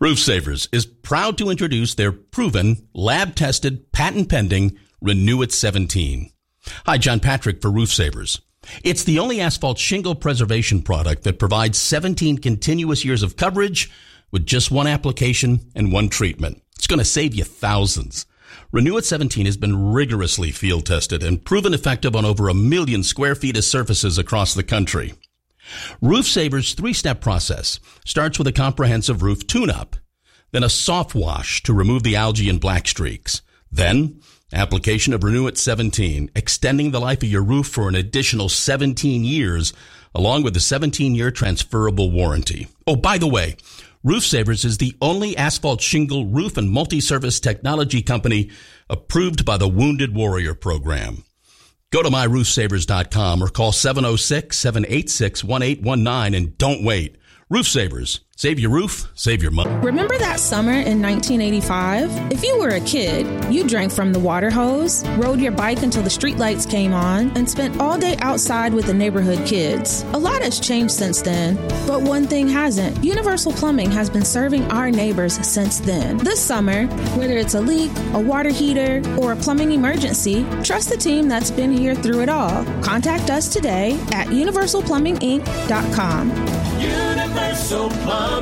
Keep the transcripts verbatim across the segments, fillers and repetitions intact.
Roof Savers is proud to introduce their proven, lab-tested, patent-pending Renew It seventeen. Hi, John Patrick for Roof Savers. It's the only asphalt shingle preservation product that provides seventeen continuous years of coverage with just one application and one treatment. It's going to save you thousands. Renew It seventeen has been rigorously field tested and proven effective on over a million square feet of surfaces across the country. Roof Savers' three-step process starts with a comprehensive roof tune-up, then a soft wash to remove the algae and black streaks, then application of Renew It seventeen, extending the life of your roof for an additional seventeen years, along with the seventeen-year transferable warranty. Oh, by the way, Roof Savers is the only asphalt shingle roof and multi-service technology company approved by the Wounded Warrior Program. Go to my roof savers dot com or call seven oh six, seven eight six, one eight one nine and don't wait. Roof Savers. Save your roof, save your money. Remember that summer in nineteen eighty-five? If you were a kid, you drank from the water hose, rode your bike until the streetlights came on, and spent all day outside with the neighborhood kids. A lot has changed since then, but one thing hasn't. Universal Plumbing has been serving our neighbors since then. This summer, whether it's a leak, a water heater, or a plumbing emergency, trust the team that's been here through it all. Contact us today at universal plumbing inc dot com. Universal Plumbing.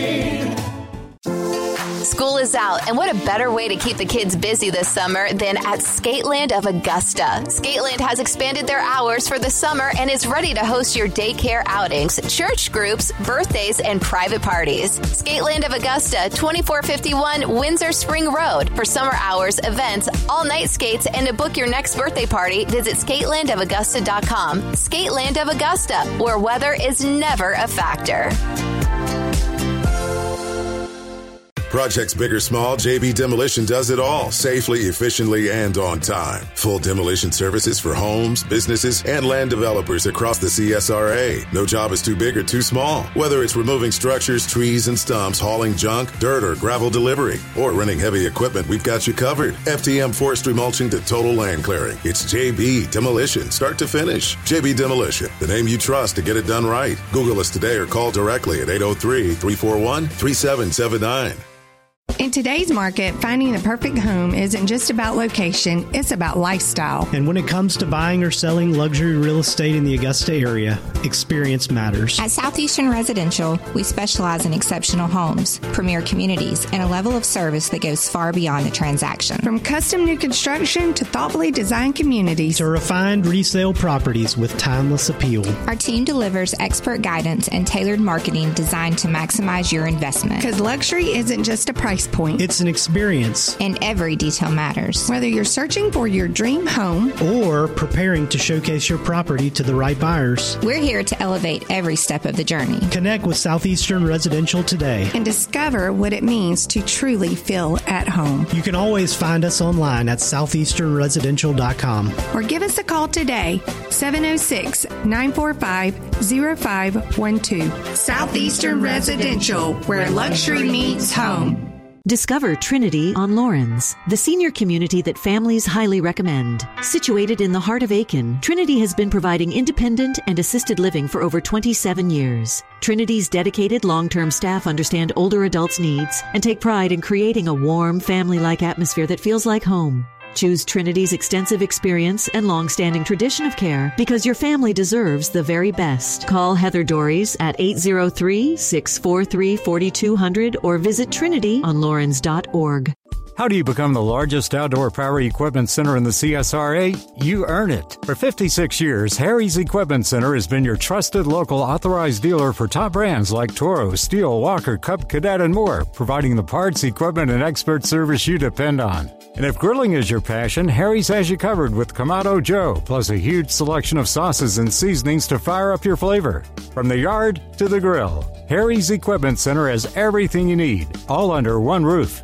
School is out, and what a better way to keep the kids busy this summer than at Skateland of Augusta. Skateland has expanded their hours for the summer and is ready to host your daycare outings, church groups, birthdays, and private parties. Skateland of Augusta, twenty-four fifty-one Windsor Spring Road. For summer hours, events, all-night skates, and to book your next birthday party, visit skateland of augusta dot com. Skateland of Augusta, where weather is never a factor. Projects big or small, J B Demolition does it all safely, efficiently, and on time. Full demolition services for homes, businesses, and land developers across the C S R A. No job is too big or too small. Whether it's removing structures, trees, and stumps, hauling junk, dirt, or gravel delivery, or renting heavy equipment, we've got you covered. F T M forestry mulching to total land clearing. It's J B Demolition, start to finish. J B Demolition, the name you trust to get it done right. Google us today or call directly at eight oh three, three four one, three seven seven nine. In today's market, finding the perfect home isn't just about location, it's about lifestyle. And when it comes to buying or selling luxury real estate in the Augusta area, experience matters. At Southeastern Residential, we specialize in exceptional homes, premier communities, and a level of service that goes far beyond the transaction. From custom new construction to thoughtfully designed communities to refined resale properties with timeless appeal. Our team delivers expert guidance and tailored marketing designed to maximize your investment. Because luxury isn't just a price point. It's an experience. And every detail matters. Whether you're searching for your dream home or preparing to showcase your property to the right buyers, we're here to elevate every step of the journey. Connect with Southeastern Residential today and discover what it means to truly feel at home. You can always find us online at southeastern residential dot com or give us a call today, seven oh six, nine four five, oh five one two. Southeastern Residential, where luxury meets home. Discover Trinity on Lawrence, the senior community that families highly recommend. Situated in the heart of Aiken, Trinity has been providing independent and assisted living for over twenty-seven years. Trinity's dedicated long-term staff understand older adults' needs and take pride in creating a warm, family-like atmosphere that feels like home. Choose Trinity's extensive experience and long-standing tradition of care because your family deserves the very best. Call Heather Dories at eight oh three, six four three, four two zero zero or visit trinity on lawrence dot org. How do you become the largest outdoor power equipment center in the C S R A? You earn it. For fifty-six years, Harry's Equipment Center has been your trusted local authorized dealer for top brands like Toro, Steel, Walker, Cub Cadet, and more, providing the parts, equipment, and expert service you depend on. And if grilling is your passion, Harry's has you covered with Kamado Joe, plus a huge selection of sauces and seasonings to fire up your flavor. From the yard to the grill, Harry's Equipment Center has everything you need, all under one roof.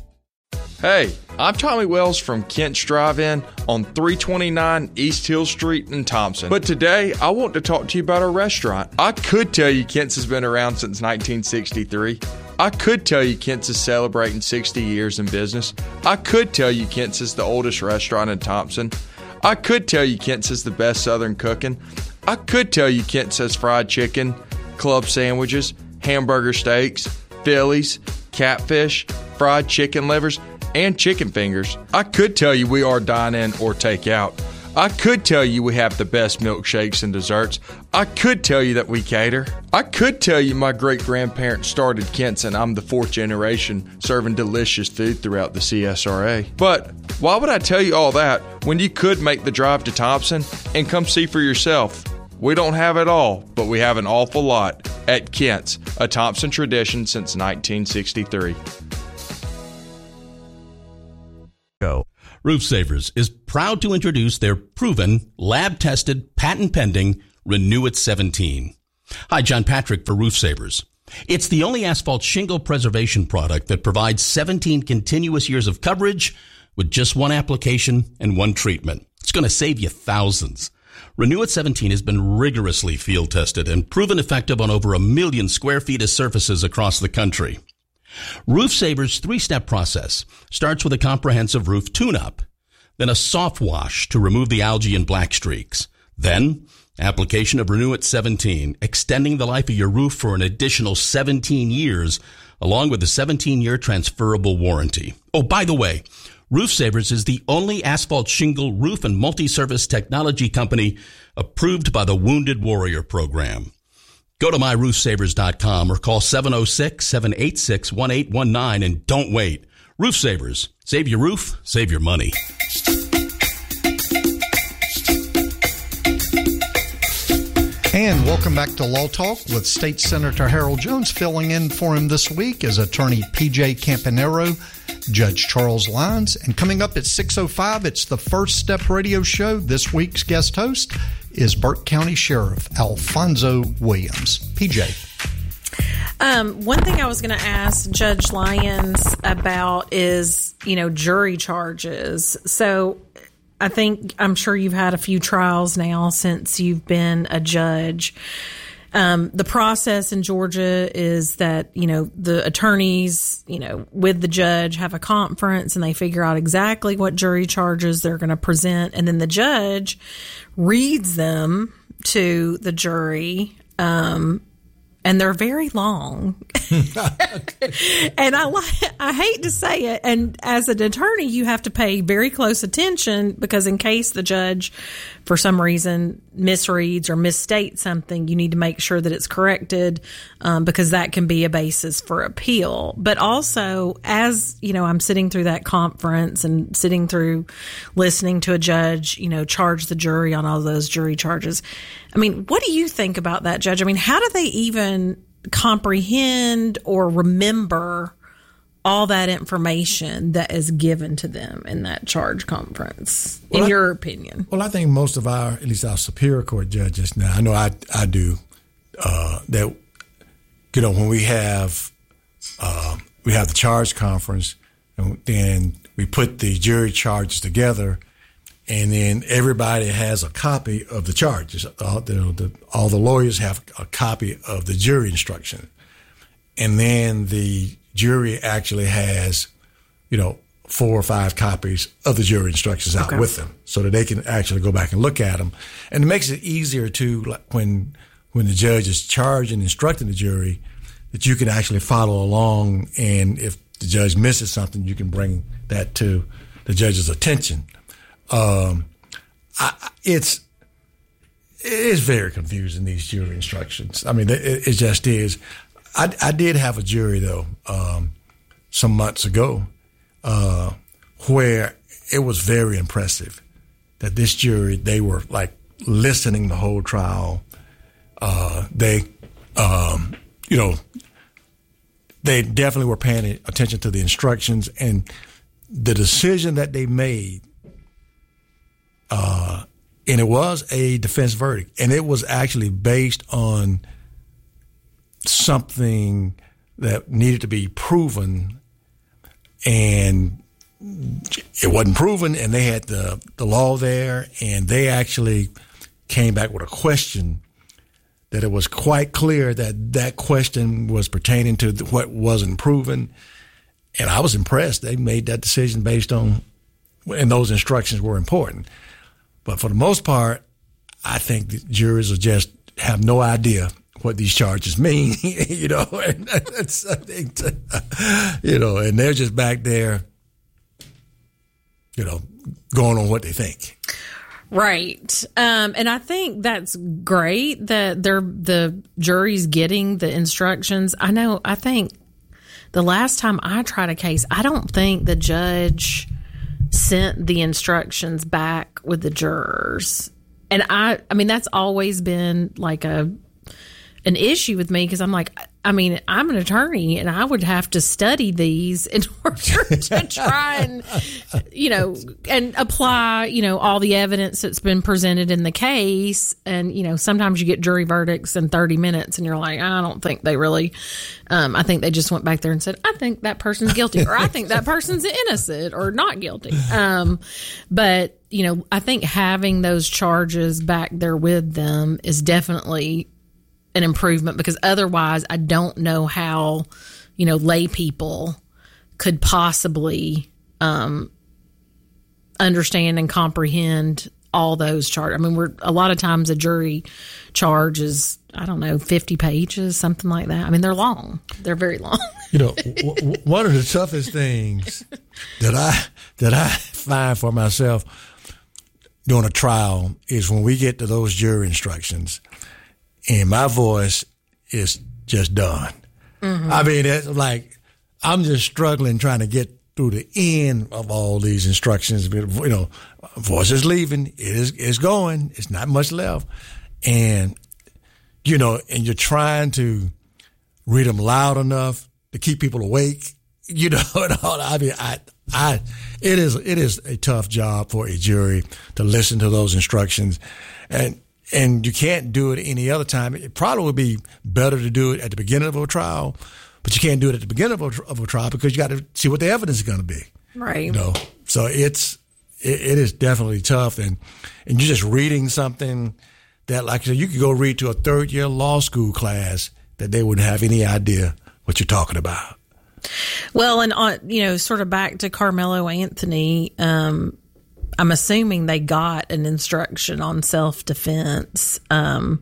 Hey, I'm Tommy Wells from Kent's Drive-In on three twenty-nine East Hill Street in Thompson. But today, I want to talk to you about our restaurant. I could tell you Kent's has been around since nineteen sixty-three. I could tell you Kent's is celebrating sixty years in business. I could tell you Kent's is the oldest restaurant in Thompson. I could tell you Kent's is the best Southern cooking. I could tell you Kent's has fried chicken, club sandwiches, hamburger steaks, Phillies, catfish, fried chicken livers, and chicken fingers. I could tell you we are dine-in or take-out. I could tell you we have the best milkshakes and desserts. I could tell you that we cater. I could tell you my great-grandparents started Kent's and I'm the fourth generation serving delicious food throughout the C S R A. But why would I tell you all that when you could make the drive to Thompson and come see for yourself? We don't have it all, but we have an awful lot at Kent's, a Thompson tradition since nineteen sixty-three. Go. Roof Savers is proud to introduce their proven, lab-tested, patent-pending Renew It seventeen. Hi, John Patrick for Roof Savers. It's the only asphalt shingle preservation product that provides seventeen continuous years of coverage with just one application and one treatment. It's going to save you thousands. Renew It seventeen has been rigorously field-tested and proven effective on over a million square feet of surfaces across the country. Roof Savers' three-step process starts with a comprehensive roof tune-up, then a soft wash to remove the algae and black streaks, then application of Renew It seventeen, extending the life of your roof for an additional seventeen years, along with a seventeen-year transferable warranty. Oh, by the way, Roof Savers is the only asphalt shingle roof and multi-service technology company approved by the Wounded Warrior Program. Go to my roof savers dot com or call seven oh six, seven eight six, one eight one nine and don't wait. Roof Savers. Save your roof, save your money. And welcome back to Law Talk with State Senator Harold Jones. Filling in for him this week is attorney P J Campanero, Judge Charles Lyons. And coming up at six oh five, it's the First Step Radio Show. This week's guest host is Burke County Sheriff Alfonso Williams. P J. Um, one thing I was going to ask Judge Lyons about is, you know, jury charges. So I think, I'm sure you've had a few trials now since you've been a judge. Um, the process in Georgia is that, you know, the attorneys, you know, with the judge have a conference and they figure out exactly what jury charges they're going to present. And then the judge reads them to the jury. Um, and they're very long. And I I hate to say it. And as an attorney, you have to pay very close attention because in case the judge, for some reason, misreads or misstates something, you need to make sure that it's corrected um, because that can be a basis for appeal. But also, as, you know, I'm sitting through that conference and sitting through listening to a judge, you know, charge the jury on all those jury charges. I mean, what do you think about that, Judge? I mean, how do they even comprehend or remember all that information that is given to them in that charge conference, in well, your I, opinion? Well, I think most of our, at least our Superior Court judges now, I know I, I do, uh, that, you know, when we have, uh, we have the charge conference and then we put the jury charges together and then everybody has a copy of the charges. All the, the, all the lawyers have a copy of the jury instruction. And then the jury actually has, you know, four or five copies of the jury instructions out okay. with them so that they can actually go back and look at them. And it makes it easier to, like, when when the judge is charged and instructing the jury, that you can actually follow along. And if the judge misses something, you can bring that to the judge's attention. Um, I, it's it is very confusing, these jury instructions. I mean, it, it just is. I, I did have a jury, though, um, some months ago, uh, where it was very impressive that this jury, they were like listening the whole trial. Uh, they, um, you know, they definitely were paying attention to the instructions, and the decision that they made, uh, and it was a defense verdict, and it was actually based on something that needed to be proven, and it wasn't proven, and they had the, the law there, and they actually came back with a question that it was quite clear that that question was pertaining to what wasn't proven. And I was impressed. They made that decision based on, and those instructions were important. But for the most part, I think the juries are just have no idea what these charges mean, you know, and that's, I think, you know, and they're just back there, you know, going on what they think. Right. Um, and I think that's great that they're, the jury's getting the instructions. I know, I think the last time I tried a case, I don't think the judge sent the instructions back with the jurors. And I, I mean, that's always been like a, an issue with me because I'm like, I mean, I'm an attorney and I would have to study these in order to try and, you know, and apply, you know, all the evidence that's been presented in the case. And, you know, sometimes you get jury verdicts in thirty minutes and you're like, I don't think they really, um, I think they just went back there and said, I think that person's guilty or I think that person's innocent or not guilty. Um, but, you know, I think having those charges back there with them is definitely an improvement because otherwise I don't know how, you know, lay people could possibly um, understand and comprehend all those charges. I mean, we're a lot of times a jury charge is, I don't know, fifty pages, something like that. I mean, they're long. They're very long. You know, w- w- one of the toughest things that I that I find for myself during a trial is when we get to those jury instructions and my voice is just done. Mm-hmm. I mean, it's like I'm just struggling trying to get through the end of all these instructions. You know, voice is leaving, it is it's going, it's not much left, and you know, and you're trying to read them loud enough to keep people awake. You know, and all. I mean, I, I, it is it is a tough job for a jury to listen to those instructions, and. And you can't do it any other time. It probably would be better to do it at the beginning of a trial, but you can't do it at the beginning of a, of a trial because you got to see what the evidence is going to be. Right. You know, so it's it, it is definitely tough, and and you're just reading something that, like I said, you could go read to a third year law school class that they wouldn't have any idea what you're talking about. Well, and on, you know, sort of back to Carmelo Anthony. Um, I'm assuming they got an instruction on self-defense. Um,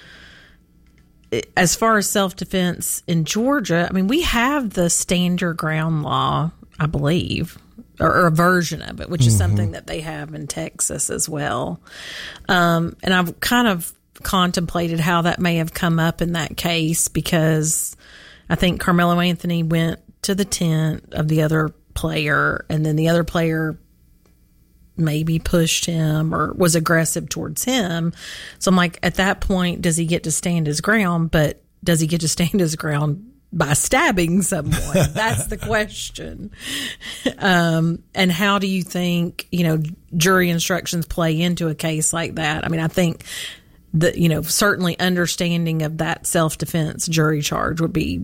as far as self-defense in Georgia, I mean, we have the stand your ground law, I believe, or, or a version of it, which is mm-hmm. something that they have in Texas as well. Um, and I've kind of contemplated how that may have come up in that case because I think Carmelo Anthony went to the tent of the other player, and then the other player maybe pushed him or was aggressive towards him. So I'm like, at that point, does he get to stand his ground? But does he get to stand his ground by stabbing someone? That's the question. Um, and how do you think, you know, jury instructions play into a case like that? I mean, I think that, you know, certainly understanding of that self-defense jury charge would be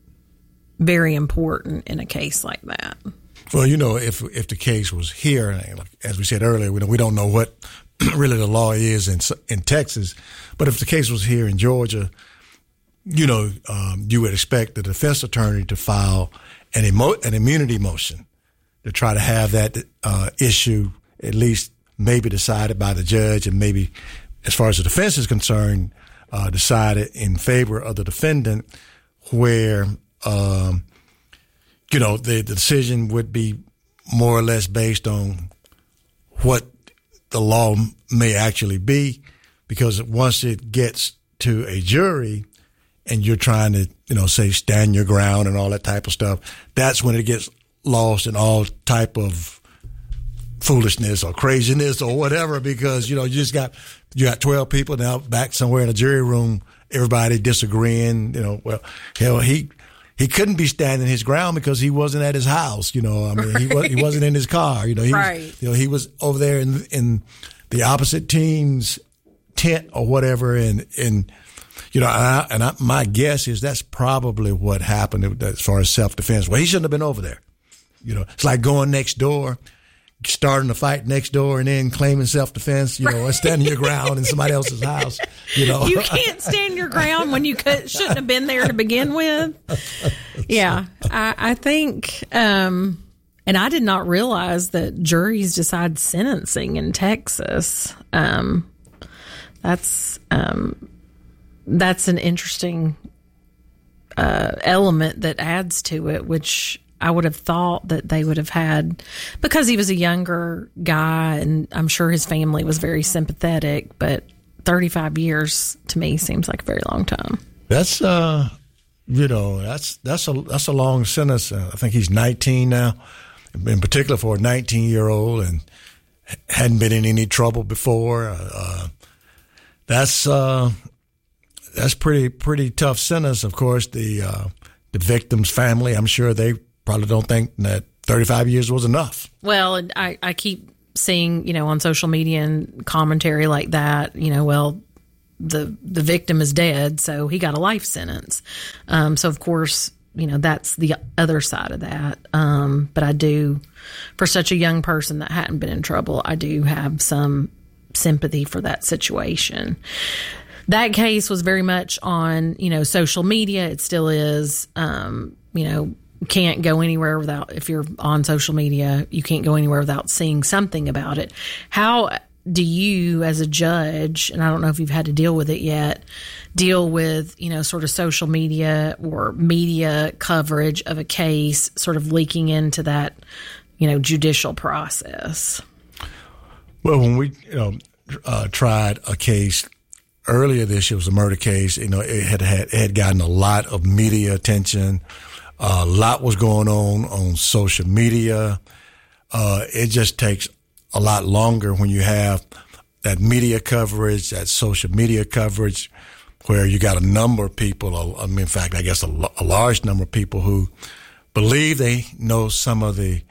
very important in a case like that. Well, you know, if if the case was here, as we said earlier, we don't, we don't know what really the law is in in Texas. But if the case was here in Georgia, you know, um, you would expect the defense attorney to file an emo- an immunity motion to try to have that uh, issue at least maybe decided by the judge, and maybe, as far as the defense is concerned, uh, decided in favor of the defendant, where um, you know, the, the decision would be more or less based on what the law may actually be, because once it gets to a jury and you're trying to, you know, say stand your ground and all that type of stuff, that's when it gets lost in all type of foolishness or craziness or whatever, because, you know, you just got, you got twelve people now back somewhere in a jury room, everybody disagreeing, you know, well, hell, he, He couldn't be standing his ground because he wasn't at his house. You know, I mean, right. he was he wasn't in his car. You know, he right. was, you know, he was over there in in the opposite team's tent or whatever, and and you know, and, I, and I, my guess is that's probably what happened as far as self defense. Well, he shouldn't have been over there. You know, it's like going next door, starting a fight next door, and then claiming self defense. You know, and standing your ground in somebody else's house. You know, you can't stand your ground when you could, shouldn't have been there to begin with. Yeah, I, I think, um, and I did not realize that juries decide sentencing in Texas. Um, that's um, that's an interesting uh, element that adds to it, which I would have thought that they would have had, because he was a younger guy, and I'm sure his family was very sympathetic, but thirty-five years to me seems like a very long time. That's, uh, you know, that's that's a that's a long sentence. Uh, I think he's nineteen now, in particular for a nineteen-year-old, and hadn't been in any trouble before. Uh, that's uh, that's pretty pretty tough sentence. Of course, the uh, the victim's family, I'm sure they probably don't think that thirty-five years was enough. Well, and I, I keep seeing, you know, on social media and commentary like that, you know, well, the the victim is dead, so he got a life sentence. Um, so, of course, you know, that's the other side of that. Um, but I do, for such a young person that hadn't been in trouble, I do have some sympathy for that situation. That case was very much on, you know, social media. It still is, um, you know, can't go anywhere without, if you're on social media, you can't go anywhere without seeing something about it. How do you, as a judge, and I don't know if you've had to deal with it yet, deal with, you know, sort of social media or media coverage of a case sort of leaking into that, you know, judicial process? Well, when we, you know, uh, tried a case earlier this year, it was a murder case, you know, it had, had, it had gotten a lot of media attention. Uh, a lot was going on on social media. Uh, it just takes a lot longer when you have that media coverage, that social media coverage, where you got a number of people, I mean, in fact, I guess a, a large number of people who believe they know some of the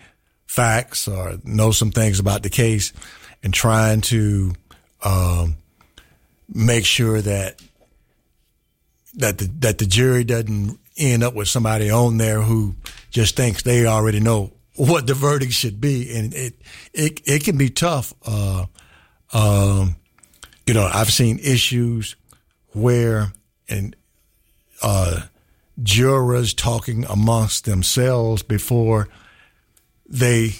facts or know some things about the case, and trying to um, make sure that that the, that the jury doesn't end up with somebody on there who just thinks they already know what the verdict should be. And it, it, it can be tough. Uh, um, you know, I've seen issues where, and, uh, jurors talking amongst themselves before they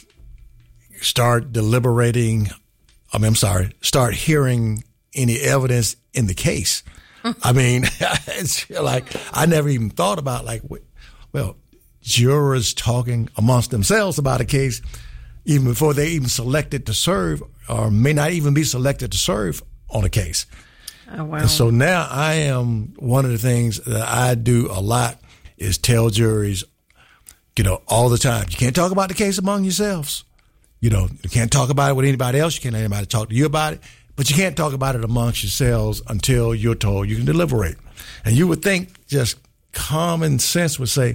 start deliberating. I mean, I'm sorry, start hearing any evidence in the case. I mean, it's like, I never even thought about, like, well, jurors talking amongst themselves about a case even before they even selected to serve, or may not even be selected to serve on a case. Oh, wow. And so now I am, one of the things that I do a lot is tell juries, you know, all the time, you can't talk about the case among yourselves. You know, you can't talk about it with anybody else. You can't let anybody talk to you about it. But you can't talk about it amongst yourselves until you're told you can deliberate. And you would think just common sense would say,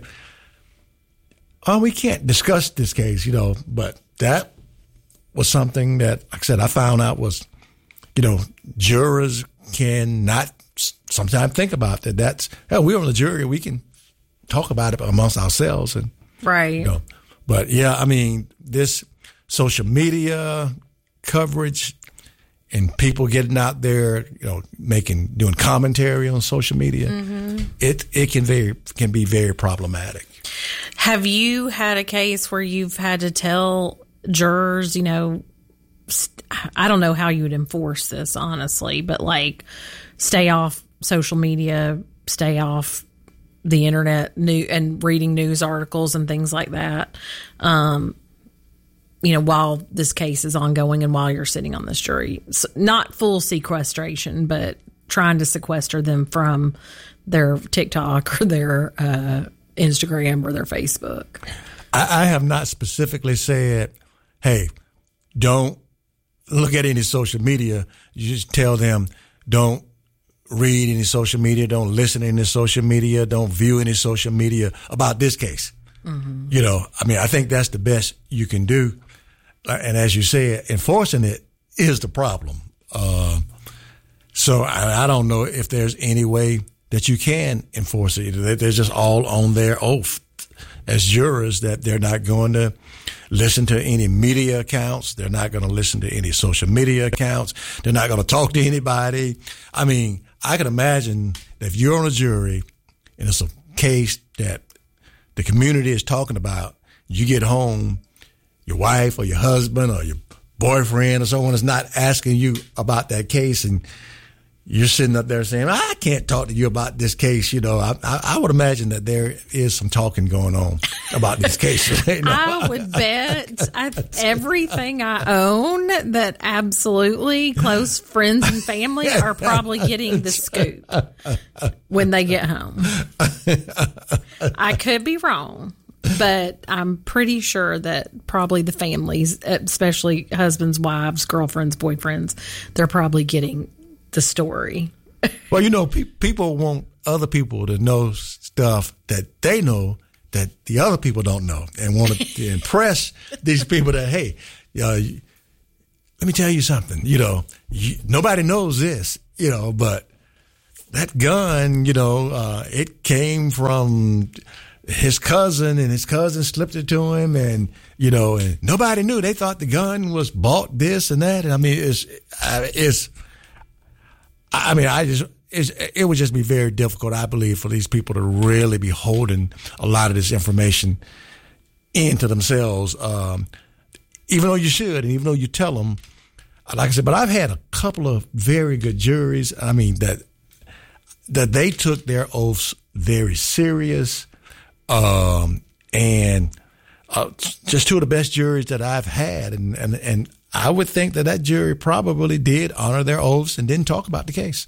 oh, we can't discuss this case, you know, but that was something that, like I said, I found out was, you know, jurors cannot sometimes think about that. That's, hell, we're on the jury. We can talk about it amongst ourselves. And, right. You know, but yeah, I mean, this social media coverage, and people getting out there, you know, making, doing commentary on social media, mm-hmm. it it can very can be very problematic. Have you had a case where you've had to tell jurors, you know, st- I don't know how you would enforce this, honestly, but like, stay off social media, stay off the internet, new and reading news articles and things like that, um, you know, while this case is ongoing and while you're sitting on this jury? So not full sequestration, but trying to sequester them from their TikTok or their uh, Instagram or their Facebook. I, I have not specifically said, hey, don't look at any social media. You just tell them, don't read any social media, don't listen to any social media, don't view any social media about this case. Mm-hmm. You know, I mean, I think that's the best you can do. And as you said, enforcing it is the problem. Uh, so I, I don't know if there's any way that you can enforce it. They're just all on their oath as jurors that they're not going to listen to any media accounts. They're not going to listen to any social media accounts. They're not going to talk to anybody. I mean, I can imagine that if you're on a jury and it's a case that the community is talking about, you get home, your wife or your husband or your boyfriend or someone is not asking you about that case, and you're sitting up there saying, I can't talk to you about this case. You know, I, I, I would imagine that there is some talking going on about these cases. You know? I would bet I, everything I own that absolutely close friends and family are probably getting the scoop when they get home. I could be wrong, but I'm pretty sure that probably the families, especially husbands, wives, girlfriends, boyfriends, they're probably getting the story. Well, you know, pe- people want other people to know stuff that they know that the other people don't know, and want to impress these people that, hey, uh, let me tell you something. You know, you, nobody knows this, you know, but that gun, you know, uh, it came from his cousin, and his cousin slipped it to him, and, you know, and nobody knew. They thought the gun was bought this and that. And I mean, it's, it's, I mean, I just, it's, it would just be very difficult, I believe, for these people to really be holding a lot of this information into themselves, um, even though you should, and even though you tell them, like I said, but I've had a couple of very good juries, I mean, that, that they took their oaths very serious, um, and uh, just two of the best juries that I've had, and, and, and I would think that that jury probably did honor their oaths and didn't talk about the case.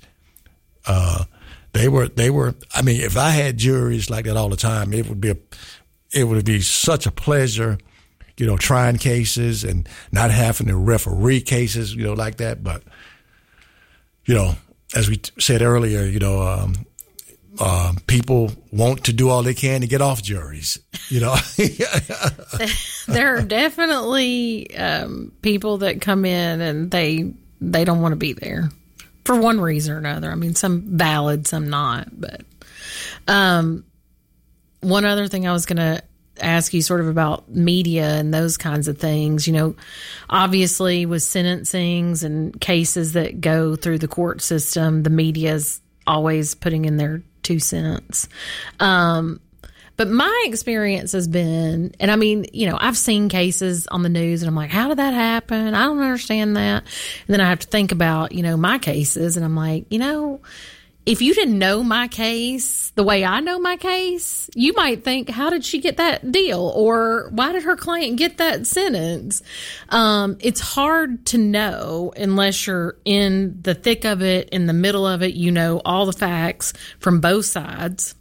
Uh, they were, they were, I mean, if I had juries like that all the time, it would be a, it would be such a pleasure, you know, trying cases and not having to referee cases, you know, like that. But, you know, as we said earlier, you know, um, um, people want to do all they can to get off juries, you know. There are definitely um, people that come in and they they don't want to be there for one reason or another. I mean, some valid, some not. But um, one other thing I was going to ask you sort of about media and those kinds of things, you know, obviously with sentencings and cases that go through the court system, the media's always putting in their two cents. Um, but my experience has been, and I mean, you know, I've seen cases on the news and I'm like, how did that happen? I don't understand that. And then I have to think about, you know, my cases and I'm like, you know, if you didn't know my case the way I know my case, you might think, how did she get that deal? Or why did her client get that sentence? Um, it's hard to know unless you're in the thick of it, in the middle of it, you know all the facts from both sides,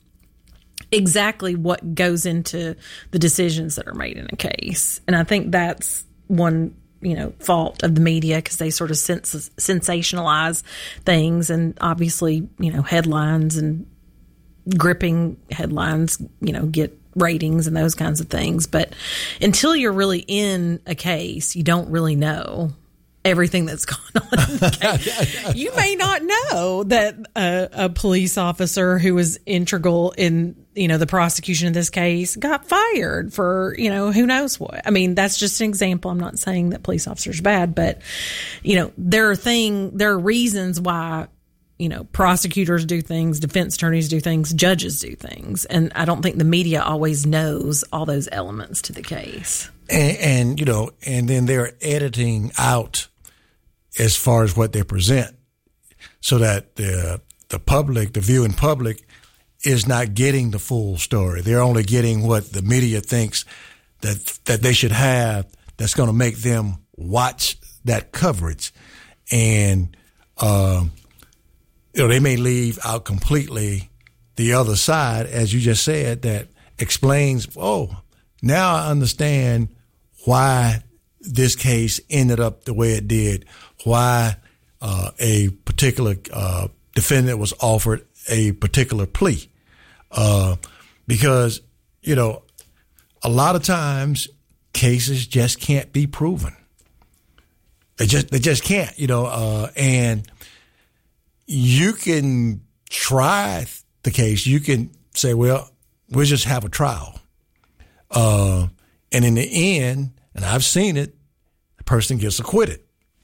exactly what goes into the decisions that are made in a case. And I think that's one you know, fault of the media because they sort of sens- sensationalize things, and obviously, you know, headlines and gripping headlines, you know, get ratings and those kinds of things. But until you're really in a case, you don't really know everything that's going on in the case. You may not know that a, a police officer who was integral in, you know, the prosecution of this case got fired for, you know, who knows what. I mean, that's just an example. I'm not saying that police officers are bad, but, you know, there are thing, there are reasons why, you know, prosecutors do things, defense attorneys do things, judges do things. And I don't think the media always knows all those elements to the case. And, and you know, and then they're editing out as far as what they present, so that the the public, the viewing public, is not getting the full story. They're only getting what the media thinks that that they should have. That's going to make them watch that coverage, and um, you know, they may leave out completely the other side, as you just said, that explains. Oh, now I understand why this case ended up the way it did, why uh, a particular uh, defendant was offered a particular plea. Uh, because, you know, a lot of times cases just can't be proven. They just, they just can't, you know, uh, and you can try the case. You can say, well, we'll just have a trial. Uh, and in the end, and I've seen it, the person gets acquitted.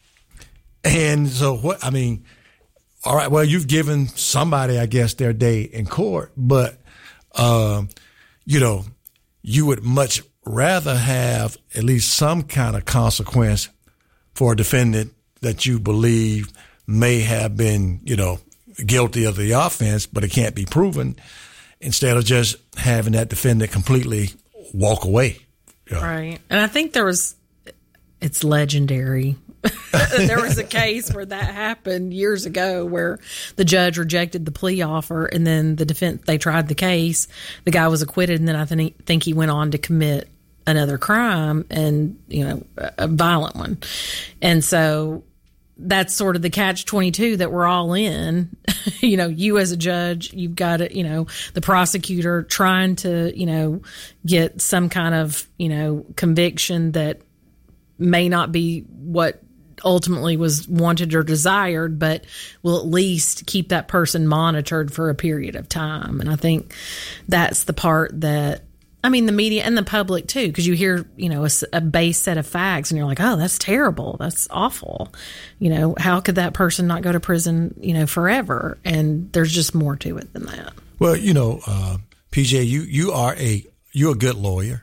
And so what, I mean, all right, well, you've given somebody, I guess, their day in court, but, um, you know, you would much rather have at least some kind of consequence for a defendant that you believe may have been, you know, guilty of the offense, but it can't be proven, instead of just having that defendant completely walk away. You know. Right. And I think there was, it's legendary. There was a case where that happened years ago where the judge rejected the plea offer, and then the defense, they tried the case. The guy was acquitted, and then I think, think he went on to commit another crime, and, you know, a violent one. And so that's sort of the catch twenty-two that we're all in. You know, you as a judge, you've got it, you know, the prosecutor trying to, you know, get some kind of, you know, conviction that may not be what ultimately was wanted or desired, but will at least keep that person monitored for a period of time. And I think that's the part that, I mean, the media and the public too, because you hear, you know, a, a base set of facts and you're like, oh, that's terrible. That's awful. You know, how could that person not go to prison, you know, forever? And there's just more to it than that. Well, you know, uh, P J, you, you are a, you're a good lawyer.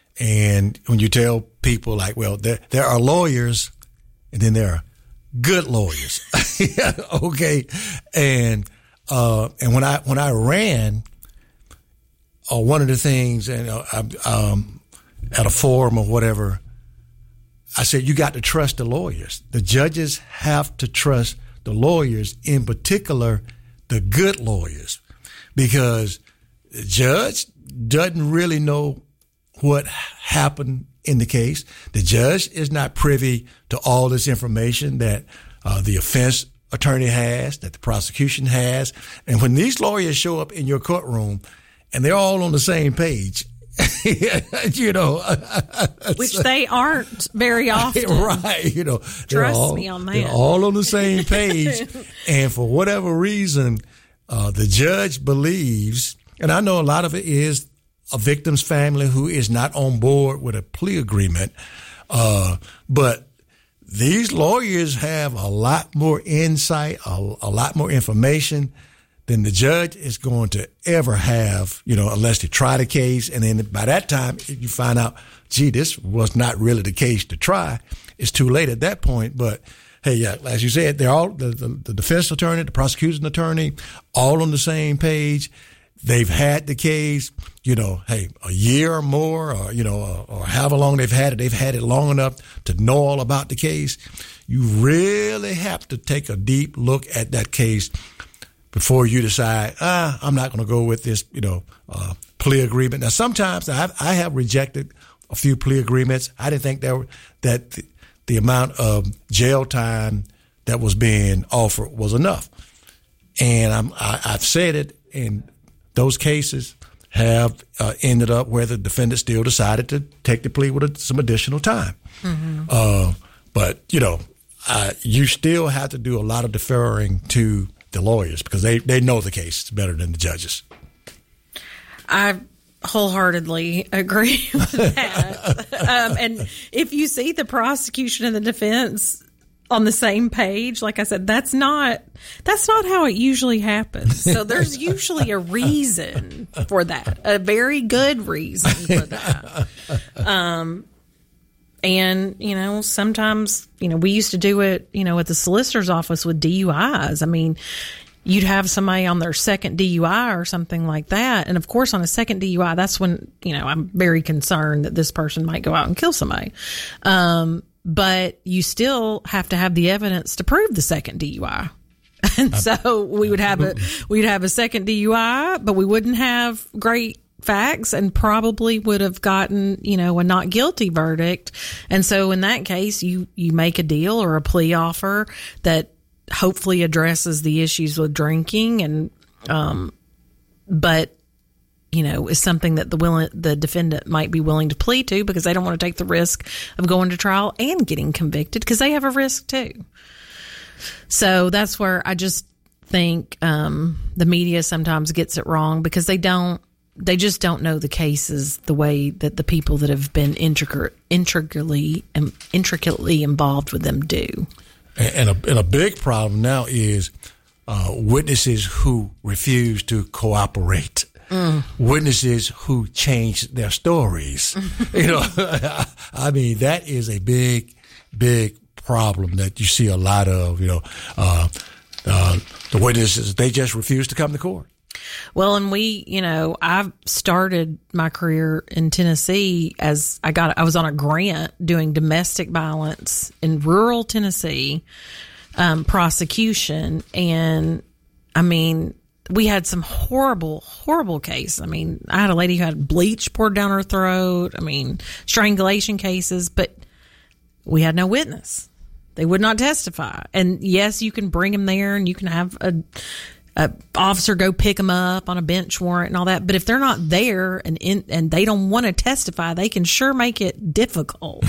And when you tell people like, well, there, there are lawyers and then there are good lawyers. Okay. And, uh, and when I, when I ran, Uh, one of the things, and uh, um, at a forum or whatever, I said, you got to trust the lawyers. The judges have to trust the lawyers, in particular, the good lawyers, because the judge doesn't really know what happened in the case. The judge is not privy to all this information that uh, the offense attorney has, that the prosecution has. And when these lawyers show up in your courtroom, and they're all on the same page, you know. Which they aren't very often. Right, you know. Trust all, me on that. They're all on the same page. And for whatever reason, uh, the judge believes, and I know a lot of it is a victim's family who is not on board with a plea agreement, uh, but these lawyers have a lot more insight, a, a lot more information than the judge is going to ever have, you know, unless they try the case. And then by that time, you find out, gee, this was not really the case to try. It's too late at that point. But hey, yeah, as you said, they're all, the, the, the defense attorney, the prosecution attorney, all on the same page. They've had the case, you know, hey, a year or more, or, you know, or, or however long they've had it. They've had it long enough to know all about the case. You really have to take a deep look at that case before you decide, ah, I'm not going to go with this, you know, uh, plea agreement. Now, sometimes I've, I have rejected a few plea agreements. I didn't think that were, that the, the amount of jail time that was being offered was enough. And I'm, I, I've said it, and those cases have uh, ended up where the defendant still decided to take the plea with a, some additional time. Mm-hmm. Uh, but, you know, uh, you still have to do a lot of deferring to the lawyers, because they, they know the case better than the judges. I wholeheartedly agree with that. um, and if you see the prosecution and the defense on the same page, like I said, that's not that's not how it usually happens. So there's usually a reason for that, a very good reason for that. Um, And, you know, sometimes, you know, we used to do it, you know, at the solicitor's office with D U Is. I mean, you'd have somebody on their second D U I or something like that. And, of course, on a second D U I, that's when, you know, I'm very concerned that this person might go out and kill somebody. Um, but you still have to have the evidence to prove the second D U I. And so we would have a, we'd have a second D U I, but we wouldn't have great facts, and probably would have gotten, you know, a not guilty verdict. And so in that case, you, you make a deal or a plea offer that hopefully addresses the issues with drinking, and, um, but, you know, is something that the willing, the defendant might be willing to plead to, because they don't want to take the risk of going to trial and getting convicted, because they have a risk too. So that's where I just think, um, the media sometimes gets it wrong, because they don't, They just don't know the cases the way that the people that have been intricate, intricately, intricately involved with them do. And a, and a big problem now is uh, witnesses who refuse to cooperate, mm. witnesses who change their stories. You know, I mean, that is a big, big problem that you see a lot of, you know, uh, uh, the witnesses, they just refuse to come to court. Well, and we, you know, I've started my career in Tennessee as I got, I was on a grant doing domestic violence in rural Tennessee, um, prosecution. And I mean, we had some horrible, horrible cases. I mean, I had a lady who had bleach poured down her throat. I mean, strangulation cases, but we had no witness. They would not testify. And yes, you can bring them there and you can have a, a officer go pick them up on a bench warrant and all that. But if they're not there and in, and they don't want to testify, they can sure make it difficult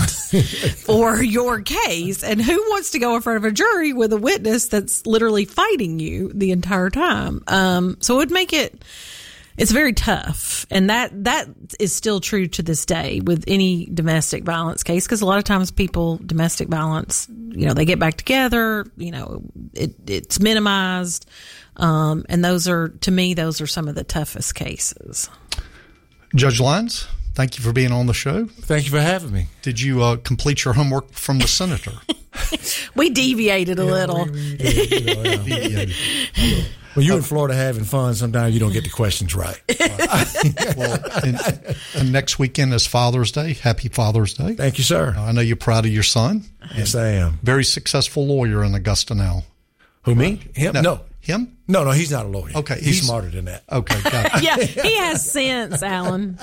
for your case. And who wants to go in front of a jury with a witness that's literally fighting you the entire time? Um, so it would make it, it's very tough. And that, that is still true to this day with any domestic violence case. Cause a lot of times people, domestic violence, you know, they get back together, you know, it, it's minimized. Um, and those are, to me, those are some of the toughest cases. Judge Lyons, thank you for being on the show. Thank you for having me. Did you uh, complete your homework from the senator? We deviated a yeah, little. We, we did, you know, yeah. Deviated. Well, you're in Florida having fun. Sometimes you don't get the questions right. Well, and, and next weekend is Father's Day. Happy Father's Day. Thank you, sir. I know you're proud of your son. Yes, I am. Very successful lawyer in Augusta now. Who, me? Him? No. no. Him? No, no, he's not a lawyer. Okay. He's, he's smarter than that. Okay, got it. Yeah, he has sense, Alan.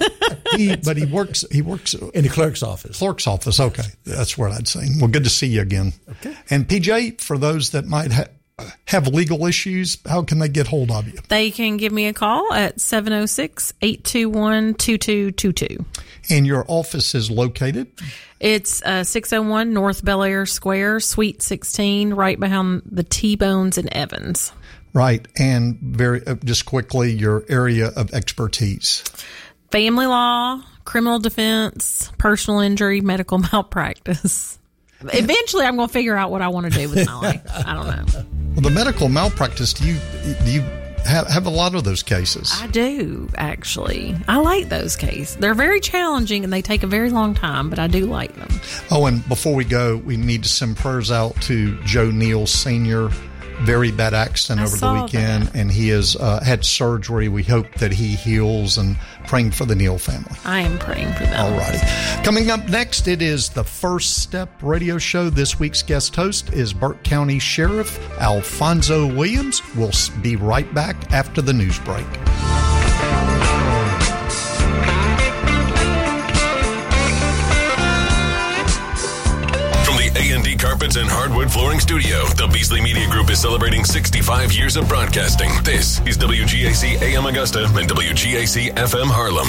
he, but he works He works in the clerk's office. Clerk's office, okay. That's what I'd say. Well, good to see you again. Okay. And P J, for those that might ha- have legal issues, how can they get hold of you? They can give me a call at seven oh six, eight two one, two two two two. And your office is located? It's uh, six oh one North Bel Air Square, Suite sixteen, right behind the T-Bones in Evans. Right. And very uh, just quickly, your area of expertise. Family law, criminal defense, personal injury, medical malpractice. Eventually, I'm going to figure out what I want to do with my life. I don't know. Well, the medical malpractice, do you do you have, have a lot of those cases? I do, actually. I like those cases. They're very challenging and they take a very long time, but I do like them. Oh, and before we go, we need to send prayers out to Joe Neal Senior Very bad accident I over the saw weekend, that. and he has uh, had surgery. We hope that he heals, and praying for the Neal family. I am praying for them. All righty. Coming up next, it is the First Step Radio Show. This week's guest host is Burke County Sheriff Alfonso Williams. We'll be right back after the news break. A and D Carpets and Hardwood Flooring Studio. The Beasley Media Group is celebrating sixty-five years of broadcasting. This is W G A C A M Augusta and W G A C F M Harlem.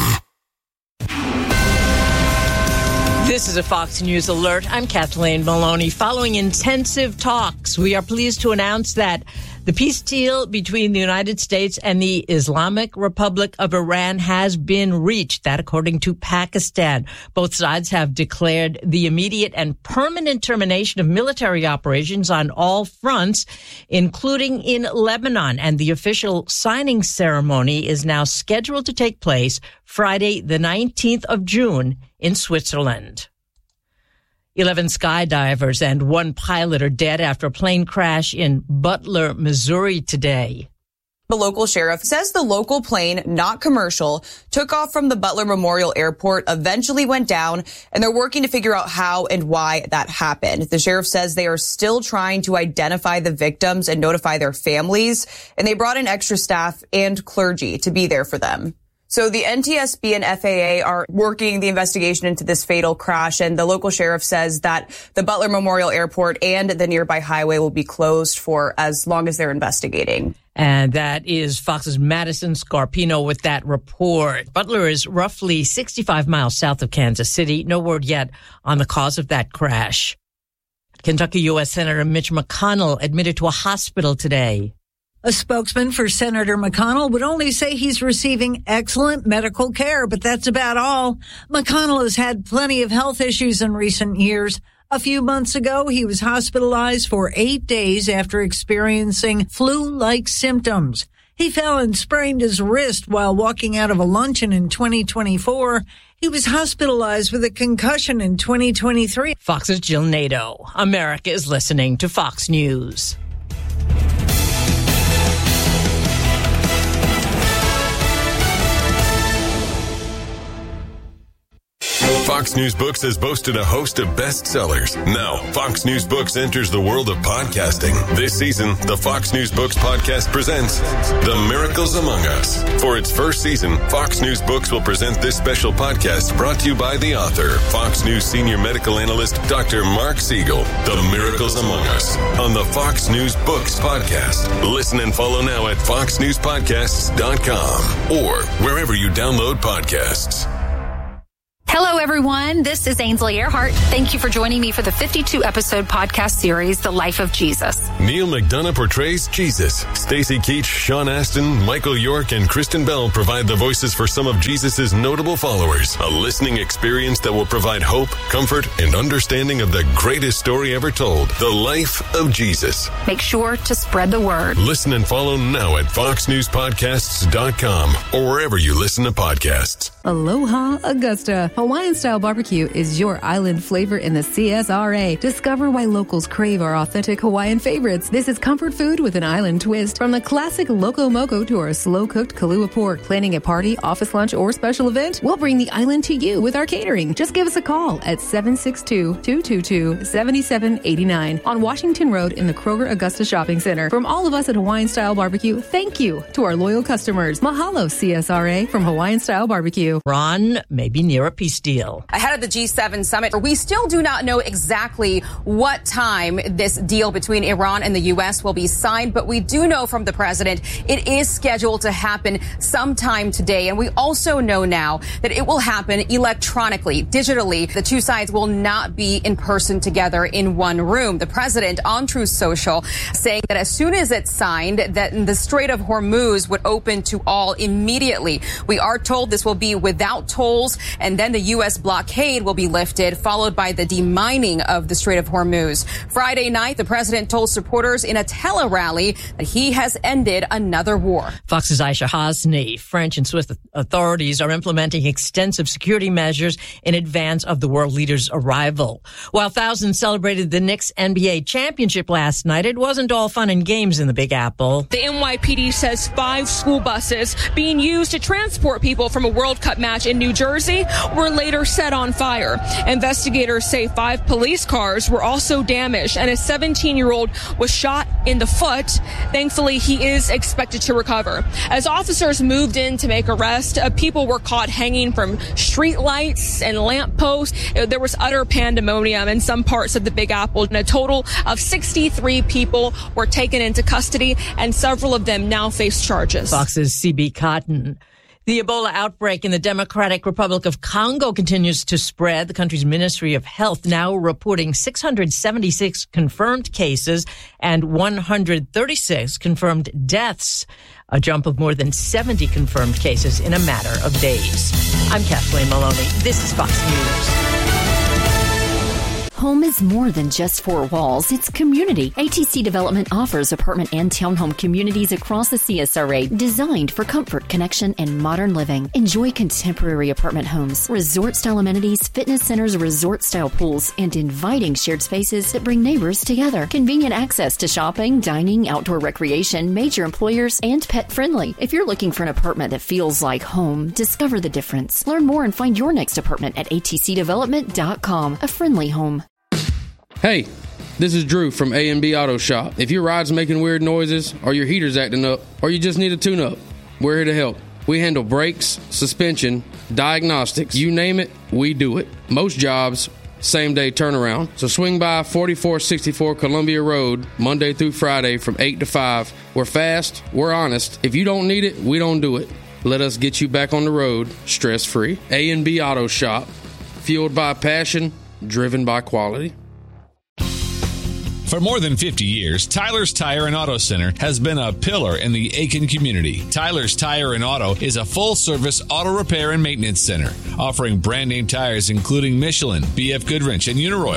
This is a Fox News alert. I'm Kathleen Maloney. Following intensive talks, we are pleased to announce that the peace deal between the United States and the Islamic Republic of Iran has been reached. That according to Pakistan. Both sides have declared the immediate and permanent termination of military operations on all fronts, including in Lebanon. And the official signing ceremony is now scheduled to take place Friday, the nineteenth of June in Switzerland. Eleven skydivers and one pilot are dead after a plane crash in Butler, Missouri today. The local sheriff says the local plane, not commercial, took off from the Butler Memorial Airport, eventually went down, and they're working to figure out how and why that happened. The sheriff says they are still trying to identify the victims and notify their families, and they brought in extra staff and clergy to be there for them. So the N T S B and F A A are working the investigation into this fatal crash, and the local sheriff says that the Butler Memorial Airport and the nearby highway will be closed for as long as they're investigating. And that is Fox's Madison Scarpino with that report. Butler is roughly sixty-five miles south of Kansas City. No word yet on the cause of that crash. Kentucky U S Senator Mitch McConnell admitted to a hospital today. A spokesman for Senator McConnell would only say he's receiving excellent medical care, but that's about all. McConnell has had plenty of health issues in recent years. A few months ago, he was hospitalized for eight days after experiencing flu-like symptoms. He fell and sprained his wrist while walking out of a luncheon in twenty twenty-four. He was hospitalized with a concussion in twenty twenty-three. Fox's Jill Nato. America is listening to Fox News. Fox News Books has boasted a host of bestsellers. Now, Fox News Books enters the world of podcasting. This season, the Fox News Books podcast presents The Miracles Among Us. For its first season, Fox News Books will present this special podcast brought to you by the author, Fox News senior medical analyst, Doctor Mark Siegel. The Miracles Among Us on the Fox News Books podcast. Listen and follow now at fox news podcasts dot com or wherever you download podcasts. Hello, everyone. This is Ainsley Earhart. Thank you for joining me for the fifty-two episode podcast series, The Life of Jesus. Neil McDonough portrays Jesus. Stacey Keach, Sean Astin, Michael York, and Kristen Bell provide the voices for some of Jesus' notable followers. A listening experience that will provide hope, comfort, and understanding of the greatest story ever told, The Life of Jesus. Make sure to spread the word. Listen and follow now at fox news podcasts dot com or wherever you listen to podcasts. Aloha, Augusta. Hawaiian-style barbecue is your island flavor in the C S R A. Discover why locals crave our authentic Hawaiian favorites. This is comfort food with an island twist. From the classic Loco Moco to our slow-cooked Kalua pork. Planning a party, office lunch, or special event? We'll bring the island to you with our catering. Just give us a call at seven six two, two two two, seven seven eight nine on Washington Road in the Kroger Augusta Shopping Center. From all of us at Hawaiian-style barbecue, thank you to our loyal customers. Mahalo, C S R A, from Hawaiian-style barbecue. Ron may be near a peace deal. Ahead of the G seven summit, we still do not know exactly what time this deal between Iran and the U S will be signed, but we do know from the president it is scheduled to happen sometime today. And we also know now that it will happen electronically, digitally. The two sides will not be in person together in one room. The president on Truth Social saying that as soon as it's signed, that the Strait of Hormuz would open to all immediately. We are told this will be without tolls, and then the U S blockade will be lifted, followed by the demining of the Strait of Hormuz. Friday night, the president told supporters in a tele-rally that he has ended another war. Fox's Aisha Hasni. French and Swiss authorities are implementing extensive security measures in advance of the world leader's arrival. While thousands celebrated the Knicks N B A championship last night, it wasn't all fun and games in the Big Apple. The N Y P D says five school buses being used to transport people from a World Cup match in New Jersey were later set on fire. Investigators say five police cars were also damaged and a seventeen-year-old was shot in the foot. Thankfully, he is expected to recover. As officers moved in to make arrests, uh, people were caught hanging from street lights and lamp posts. Uh, there was utter pandemonium in some parts of the Big Apple, and a total of sixty-three people were taken into custody, and several of them now face charges. Fox's C B Cotton. The Ebola outbreak in the Democratic Republic of Congo continues to spread. The country's Ministry of Health now reporting six hundred seventy-six confirmed cases and one hundred thirty-six confirmed deaths, a jump of more than seventy confirmed cases in a matter of days. I'm Kathleen Maloney. This is Fox News. Home is more than just four walls. It's community. A T C Development offers apartment and townhome communities across the C S R A designed for comfort, connection, and modern living. Enjoy contemporary apartment homes, resort-style amenities, fitness centers, resort-style pools, and inviting shared spaces that bring neighbors together. Convenient access to shopping, dining, outdoor recreation, major employers, and pet-friendly. If you're looking for an apartment that feels like home, discover the difference. Learn more and find your next apartment at A T C development dot com. A friendly home. Hey, this is Drew from A and B Auto Shop. If your ride's making weird noises, or your heater's acting up, or you just need a tune-up, we're here to help. We handle brakes, suspension, diagnostics, you name it, we do it. Most jobs, same-day turnaround. So swing by forty-four sixty-four Columbia Road, Monday through Friday from eight to five. We're fast, we're honest. If you don't need it, we don't do it. Let us get you back on the road, stress-free. A and B Auto Shop, fueled by passion, driven by quality. For more than fifty years, Tyler's Tire and Auto Center has been a pillar in the Aiken community. Tyler's Tire and Auto is a full-service auto repair and maintenance center, offering brand-name tires including Michelin, B F Goodrich, and Uniroyal.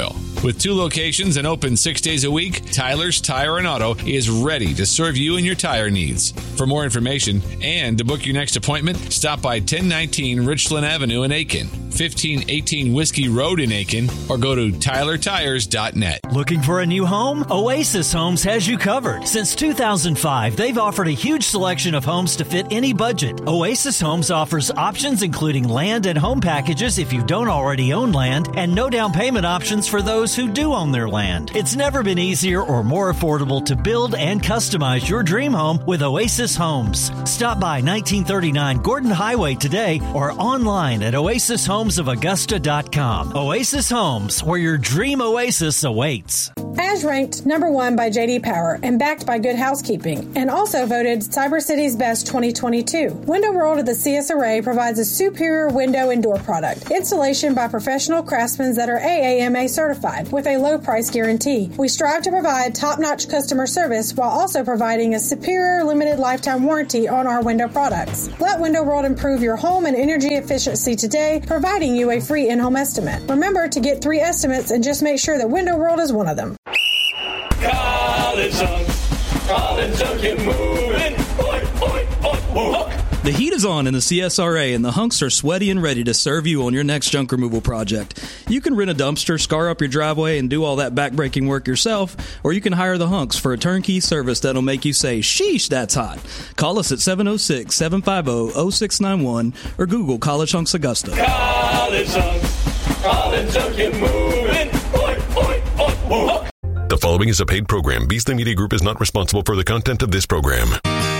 With two locations and open six days a week, Tyler's Tire and Auto is ready to serve you and your tire needs. For more information and to book your next appointment, stop by ten nineteen Richland Avenue in Aiken, fifteen eighteen Whiskey Road in Aiken, or go to tyler tires dot net. Looking for a new home? Oasis Homes has you covered. Since two thousand five, they've offered a huge selection of homes to fit any budget. Oasis Homes offers options including land and home packages if you don't already own land, and no down payment options for those who do own their land. It's never been easier or more affordable to build and customize your dream home with Oasis Homes. Stop by nineteen thirty-nine Gordon Highway today or online at oasis homes of augusta dot com. Oasis Homes, where your dream oasis awaits. As ranked number one by J D Power and backed by Good Housekeeping, and also voted Cyber City's Best twenty twenty-two. Window World of the C S R A provides a superior window and door product. Installation by professional craftsmen that are A A M A certified with a low price guarantee. We strive to provide top-notch customer service while also providing a superior limited lifetime warranty on our window products. Let Window World improve your home and energy efficiency today, providing you a free in-home estimate. Remember to get three estimates and just make sure that Window World is one of them. College Hunk, College Hunk, get moving. Oi, oi, oi, oi. The heat is on in the C S R A, and the hunks are sweaty and ready to serve you on your next junk removal project. You can rent a dumpster, scar up your driveway, and do all that backbreaking work yourself, or you can hire the hunks for a turnkey service that'll make you say, sheesh, that's hot. Call us at seven oh six, seven five oh, oh six nine one or Google College Hunks Augusta. College Hunks, College Hunk, get moving. Oi, oi, oi, oi. The following is a paid program. Beasley Media Group is not responsible for the content of this program.